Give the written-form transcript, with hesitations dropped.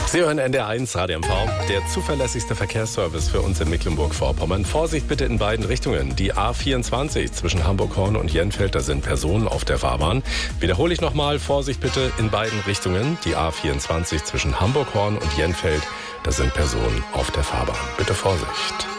Sie hören NDR1 Radio MV, der zuverlässigste Verkehrsservice für uns in Mecklenburg-Vorpommern. Vorsicht bitte in beiden Richtungen. Die A24 zwischen Hamburg-Horn und Jenfeld, da sind Personen auf der Fahrbahn. Wiederhole ich nochmal, Vorsicht bitte in beiden Richtungen. Die A24 zwischen Hamburg-Horn und Jenfeld, da sind Personen auf der Fahrbahn. Bitte Vorsicht.